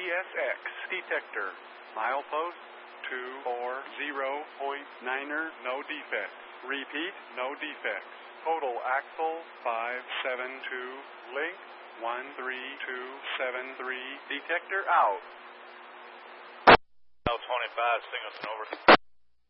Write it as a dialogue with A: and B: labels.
A: CSX detector. Milepost 240.9er, no defects. Repeat, no defects. Total axle 572. Link 13273. Detector out.
B: L25, Singleton over.